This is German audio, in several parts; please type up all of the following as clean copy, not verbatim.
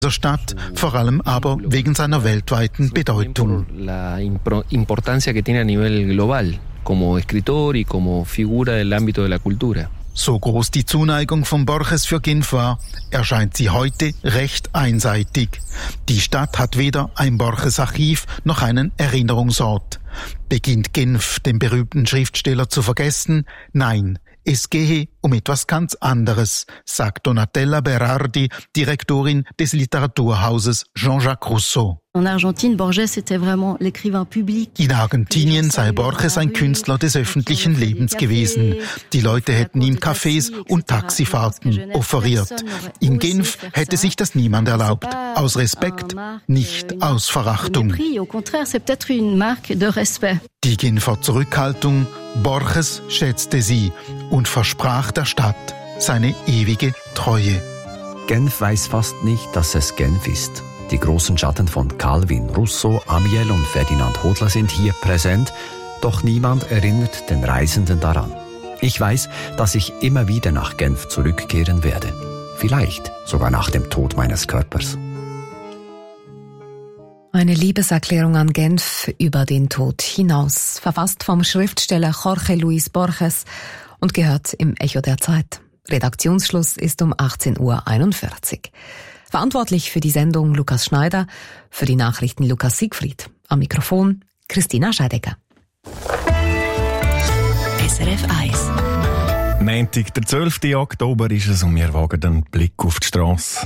dieser Stadt, vor allem aber wegen seiner weltweiten Bedeutung. La importancia que tiene a nivel global, como escritor y como figura del ámbito de la cultura. So groß die Zuneigung von Borges für Genf war, erscheint sie heute recht einseitig. Die Stadt hat weder ein Borges-Archiv noch einen Erinnerungsort. Beginnt Genf, den berühmten Schriftsteller, zu vergessen? Nein, es gehe um etwas ganz anderes, sagt Donatella Berardi, Direktorin des Literaturhauses Jean-Jacques Rousseau. In Argentinien sei Borges ein Künstler des öffentlichen Lebens gewesen. Die Leute hätten ihm Cafés und Taxifahrten offeriert. In Genf hätte sich das niemand erlaubt. Aus Respekt, nicht aus Verachtung. Die Genfer Zurückhaltung, Borges schätzte sie und versprach der Stadt seine ewige Treue. Genf weiß fast nicht, dass es Genf ist. Die großen Schatten von Calvin, Rousseau, Amiel und Ferdinand Hodler sind hier präsent, doch niemand erinnert den Reisenden daran. Ich weiß, dass ich immer wieder nach Genf zurückkehren werde. Vielleicht sogar nach dem Tod meines Körpers. Eine Liebeserklärung an Genf über den Tod hinaus, verfasst vom Schriftsteller Jorge Luis Borges und gehört im Echo der Zeit. Redaktionsschluss ist um 18:41 Uhr. Verantwortlich für die Sendung Lukas Schneider, für die Nachrichten Lukas Siegfried. Am Mikrofon Christina Scheidecker. SRF 1. Montag, der 12. Oktober ist es und wir wagen den Blick auf die Strasse.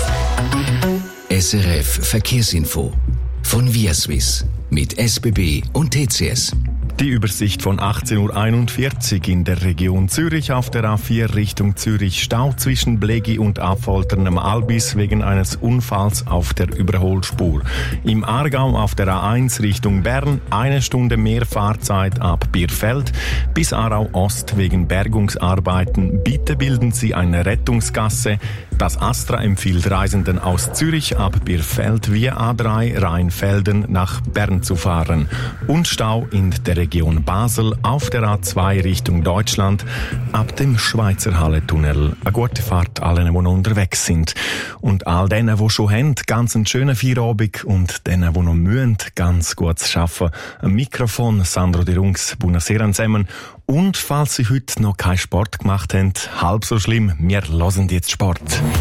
SRF Verkehrsinfo von ViaSwiss mit SBB und TCS. Die Übersicht von 18:41 Uhr in der Region Zürich auf der A4 Richtung Zürich. Stau zwischen Blegi und Affoltern am Albis wegen eines Unfalls auf der Überholspur. Im Aargau auf der A1 Richtung Bern 1 Stunde mehr Fahrzeit ab Bierfeld. Bis Aarau Ost wegen Bergungsarbeiten. Bitte bilden Sie eine Rettungsgasse. Das Astra empfiehlt Reisenden aus Zürich ab Bierfeld via A3 Rheinfelden nach Bern zu fahren. Und Stau in der Region Basel auf der A2 Richtung Deutschland ab dem Schweizer Halletunnel. Eine gute Fahrt allen, die noch unterwegs sind. Und all denen, die schon haben, ganz einen schönen Feierabend und denen, die noch müssen, ganz gut arbeiten. Am Mikrofon Sandro De Rungs, buonasera zusammen. Und falls Sie heute noch keinen Sport gemacht haben, halb so schlimm, wir hören jetzt Sport.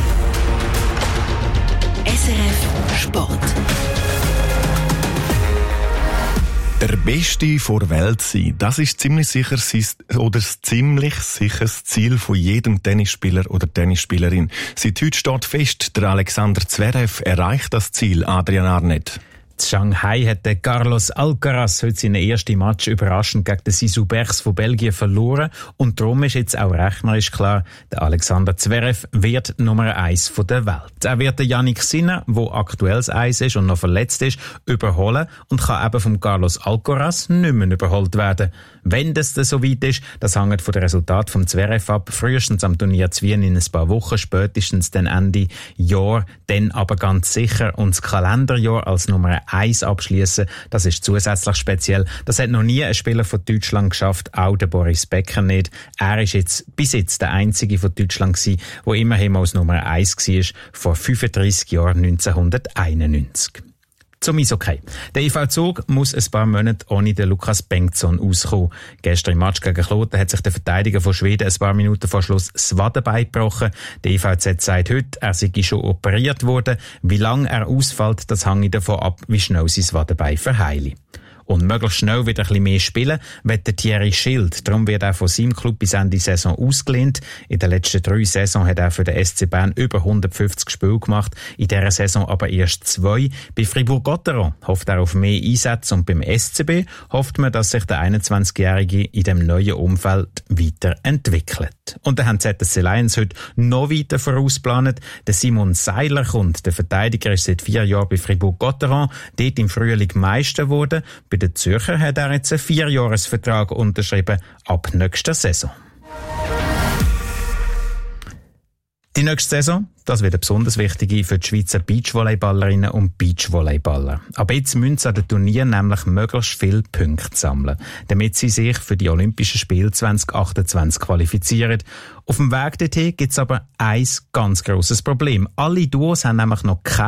SRF Sport. Der Beste vor Welt sein, das ist ziemlich sicher das Ziel von jedem Tennisspieler oder Tennisspielerin. Seit heute steht fest, der Alexander Zverev erreicht das Ziel, Adrian Arnett. In Shanghai hat der Carlos Alcaraz heute seinen ersten Match überraschend gegen den Sisou Bers von Belgien verloren und darum ist jetzt auch rechnerisch klar, der Alexander Zverev wird Nummer 1 der Welt. Er wird den Jannik Sinner, der aktuell das Eis ist und noch verletzt ist, überholen und kann eben vom Carlos Alcaraz nicht mehr überholt werden. Wenn das so weit ist, das hängt von den Resultaten vom Zverev ab, frühestens am Turnier zu Wien in ein paar Wochen, spätestens dann Ende Jahr, dann aber ganz sicher und das Kalenderjahr als Nummer 1 abschließen, das ist zusätzlich speziell. Das hat noch nie ein Spieler von Deutschland geschafft, auch der Boris Becker nicht. Er ist jetzt bis jetzt der einzige von Deutschland gewesen, der immerhin als Nummer 1 war, vor 35 Jahren, 1991. Zum Eishockey. Der IV Zug muss ein paar Monate ohne den Lukas Bengtsson auskommen. Gestern im Match gegen Kloten hat sich der Verteidiger von Schweden ein paar Minuten vor Schluss das Wadenbein gebrochen. Der IVZ sagt heute, er sei schon operiert worden. Wie lange er ausfällt, das hängt davon ab, wie schnell sein Wadenbein verheilt. Und möglichst schnell wieder ein bisschen mehr spielen, will der Thierry Schild. Darum wird er von seinem Club bis Ende Saison ausgelehnt. In den letzten 3 Saisons hat er für den SC Bern über 150 Spiele gemacht, in dieser Saison aber erst 2. Bei Fribourg-Gotteron hofft er auf mehr Einsätze und beim SCB hofft man, dass sich der 21-Jährige in dem neuen Umfeld weiterentwickelt. Und dann haben die ZSC Lions heute noch weiter vorausgeplant. Der Simon Seiler kommt. Der Verteidiger ist seit 4 Jahren bei Fribourg-Gotteron, dort im Frühling Meister geworden. Bei den Zürcher hat er jetzt einen 4-Jahres-Vertrag unterschrieben ab nächster Saison. Die nächste Saison, das wird eine besonders wichtige für die Schweizer Beachvolleyballerinnen und Beachvolleyballer. Aber jetzt müssen sie an den Turnieren nämlich möglichst viele Punkte sammeln, damit sie sich für die Olympischen Spiele 2028 qualifizieren. Auf dem Weg dorthin gibt es aber ein ganz grosses Problem. Alle Duos haben nämlich noch keine